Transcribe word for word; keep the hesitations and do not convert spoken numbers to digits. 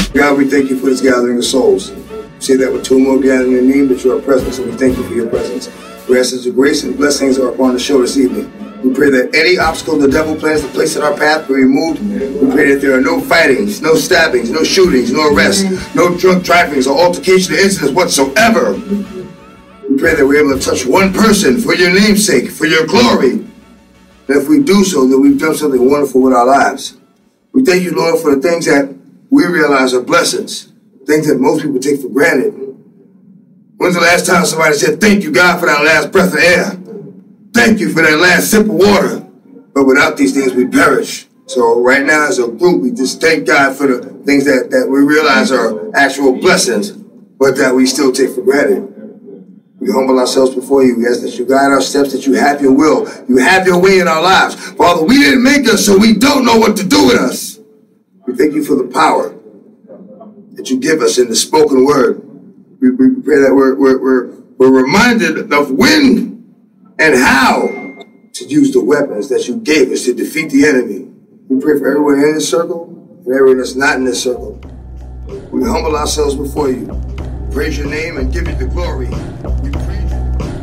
God, we thank you for this gathering of souls. We say that with two more gathering in your name, that you are present, so we thank you for your presence. We ask that your grace and blessings are upon the show this evening. We pray that any obstacle the devil plans to place in our path be removed. We pray that there are no fightings, no stabbings, no shootings, no arrests, no drunk drivings or altercation or incidents whatsoever. We pray that we're able to touch one person for your name's sake, for your glory. And if we do so, then we've done something wonderful with our lives. We thank you, Lord, for the things that we realize are blessings, things that most people take for granted. When's the last time somebody said, thank you, God, for that last breath of air? Thank you for that last sip of water. But without these things, we perish. So right now, as a group, we just thank God for the things that, that we realize are actual blessings, but that we still take for granted. We humble ourselves before you. We ask that you guide our steps, that you have your will. You have your way in our lives. Father, we didn't make us, so we don't know what to do with us. We thank you for the power that you give us in the spoken word. We, we pray that we're, we're, we're, we're reminded of when and how to use the weapons that you gave us to defeat the enemy. We pray for everyone in this circle and everyone that's not in this circle. We humble ourselves before you, praise your name, and give you the glory. We praise you.